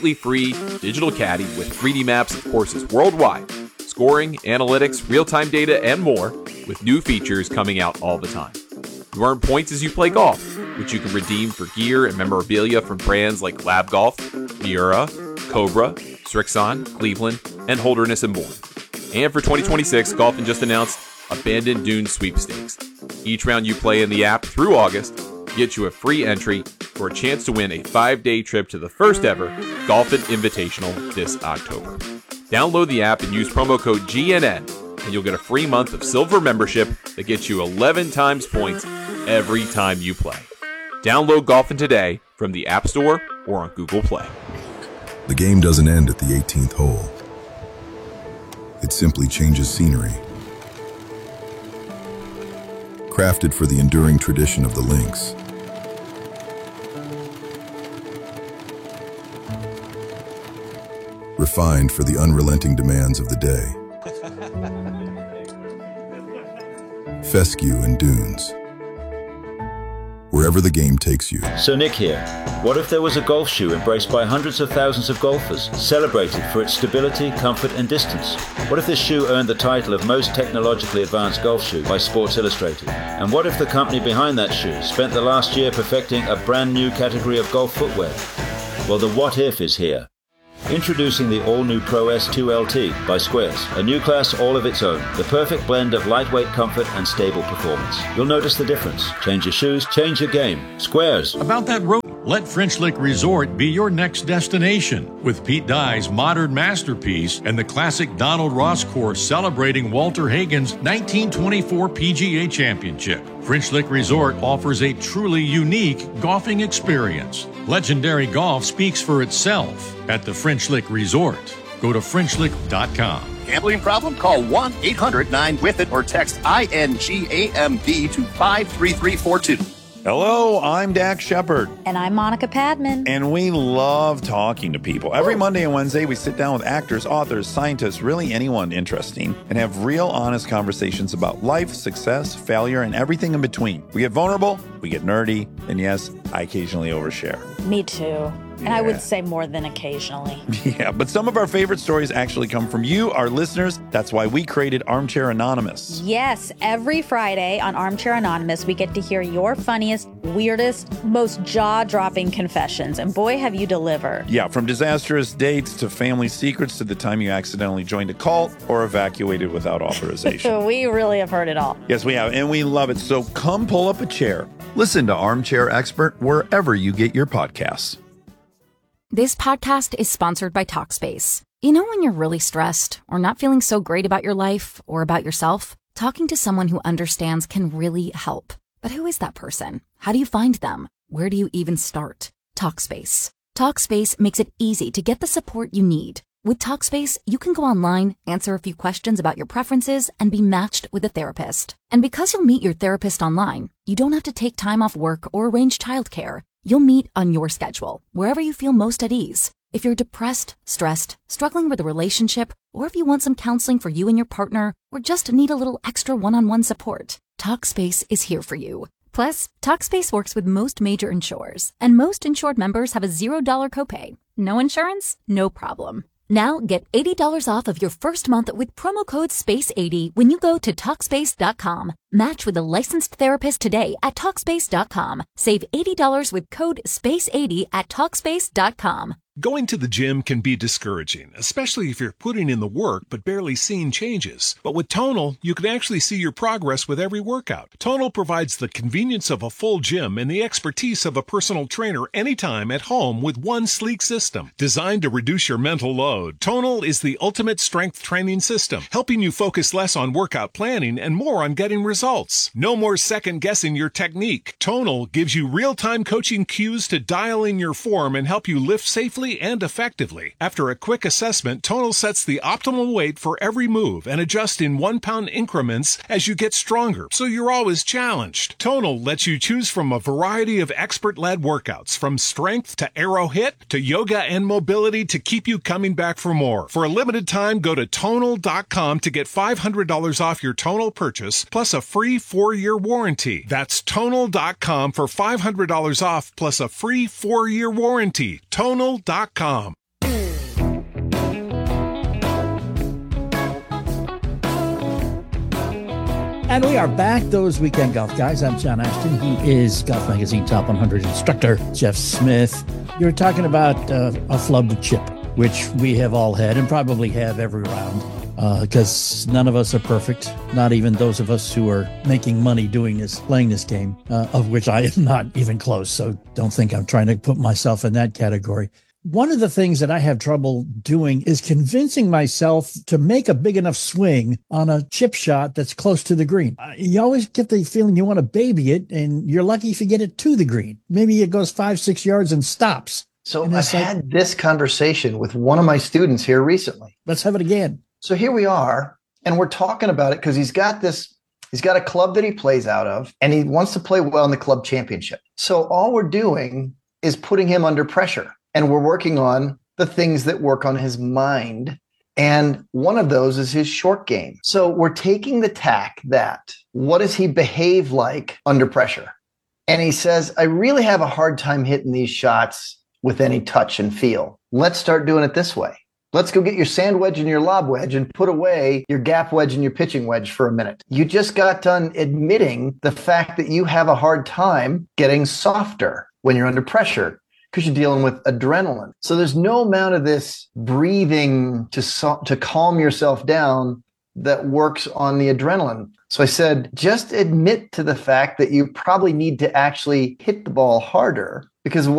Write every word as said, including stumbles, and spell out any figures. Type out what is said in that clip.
completely free digital caddy with three D maps of courses worldwide, scoring, analytics, real-time data, and more, with new features coming out all the time. You earn points as you play golf, which you can redeem for gear and memorabilia from brands like Lab Golf, Miura, Cobra, Srixon, Cleveland, and Holderness and more. And for twenty twenty-six, Golfin just announced Abandoned Dunes Sweepstakes. Each round you play in the app through August gets you a free entry for a chance to win a five-day trip to the first ever Golfin Invitational this October. Download the app and use promo code G N N, and you'll get a free month of silver membership that gets you eleven times points every time you play. Download Golfin today from the App Store or on Google Play. The game doesn't end at the eighteenth hole. It simply changes scenery. Crafted for the enduring tradition of the links. Refined for the unrelenting demands of the day. Fescue and Dunes. Wherever the game takes you. So Nick here. What if there was a golf shoe embraced by hundreds of thousands of golfers, celebrated for its stability, comfort, and distance? What if this shoe earned the title of most technologically advanced golf shoe by Sports Illustrated? And what if the company behind that shoe spent the last year perfecting a brand new category of golf footwear? Well, the what if is here. Introducing the all-new Pro S two L T by Squares, a new class all of its own, the perfect blend of lightweight comfort and stable performance. You'll notice the difference. Change your shoes, change your game. Squares. About that road, let French Lick Resort be your next destination. With Pete Dye's modern masterpiece and the classic Donald Ross course celebrating Walter Hagen's nineteen twenty-four P G A Championship. French Lick Resort offers a truly unique golfing experience. Legendary golf speaks for itself at the French Lick Resort. Go to French Lick dot com. Gambling problem? Call one eight hundred nine with it or text I N G A M B to five three three four two. Hello, I'm Dax Shepard. And I'm Monica Padman. And we love talking to people. Every Monday and Wednesday, we sit down with actors, authors, scientists, really anyone interesting, and have real, honest conversations about life, success, failure, and everything in between. We get vulnerable, we get nerdy, and yes, I occasionally overshare. Me too. And yeah. I would say more than occasionally. Yeah, but some of our favorite stories actually come from you, our listeners. That's why we created Armchair Anonymous. Yes, every Friday on Armchair Anonymous, we get to hear your funniest, weirdest, most jaw-dropping confessions. And boy, have you delivered. Yeah, from disastrous dates to family secrets to the time you accidentally joined a cult or evacuated without authorization. We really have heard it all. Yes, we have, and we love it. So come pull up a chair. Listen to Armchair Expert wherever you get your podcasts. This podcast is sponsored by Talkspace. You know when you're really stressed or not feeling so great about your life or about yourself? Talking to someone who understands can really help. But who is that person? How do you find them? Where do you even start? Talkspace. Talkspace makes it easy to get the support you need. With Talkspace, you can go online, answer a few questions about your preferences, and be matched with a therapist. And because you'll meet your therapist online, you don't have to take time off work or arrange childcare. You'll meet on your schedule, wherever you feel most at ease. If you're depressed, stressed, struggling with a relationship, or if you want some counseling for you and your partner, or just need a little extra one-on-one support, Talkspace is here for you. Plus, Talkspace works with most major insurers, and most insured members have a zero dollar copay. No insurance? No problem. Now get eighty dollars off of your first month with promo code space eighty when you go to Talkspace dot com. Match with a licensed therapist today at Talkspace dot com. Save eighty dollars with code space eighty at Talkspace dot com. Going to the gym can be discouraging, especially if you're putting in the work but barely seeing changes. But with Tonal, you can actually see your progress with every workout. Tonal provides the convenience of a full gym and the expertise of a personal trainer anytime at home with one sleek system. Designed to reduce your mental load, Tonal is the ultimate strength training system, helping you focus less on workout planning and more on getting results. No more second-guessing your technique. Tonal gives you real-time coaching cues to dial in your form and help you lift safely and effectively. After a quick assessment, Tonal sets the optimal weight for every move and adjusts in one-pound increments as you get stronger, so you're always challenged. Tonal lets you choose from a variety of expert-led workouts, from strength to arrow hit to yoga and mobility to keep you coming back for more. For a limited time, go to Tonal dot com to get five hundred dollars off your Tonal purchase, plus a free four-year warranty. That's Tonal dot com for five hundred dollars off, plus a free four-year warranty. Tonal dot com. And we are back, those weekend golf guys. I'm John Ashton. He is Golf Magazine Top one hundred instructor, Jeff Smith. You were talking about uh, a flubbed chip, which we have all had and probably have every round, because uh, none of us are perfect, not even those of us who are making money doing this, playing this game, uh, of which I am not even close. So don't think I'm trying to put myself in that category. One of the things that I have trouble doing is convincing myself to make a big enough swing on a chip shot that's close to the green. Uh, you always get the feeling you want to baby it, and you're lucky if you get it to the green. Maybe it goes five, six yards and stops. So and I've like, had this conversation with one of my students here recently. Let's have it again. So here we are, and we're talking about it because he's got this, he's got a club that he plays out of, and he wants to play well in the club championship. So all we're doing is putting him under pressure. And we're working on the things that work on his mind. And one of those is his short game. So we're taking the tack that what does he behave like under pressure? And he says, I really have a hard time hitting these shots with any touch and feel. Let's start doing it this way. Let's go get your sand wedge and your lob wedge and put away your gap wedge and your pitching wedge for a minute. You just got done admitting the fact that you have a hard time getting softer when you're under pressure, because you're dealing with adrenaline. So there's no amount of this breathing to so- to calm yourself down that works on the adrenaline. So I said, just admit to the fact that you probably need to actually hit the ball harder, because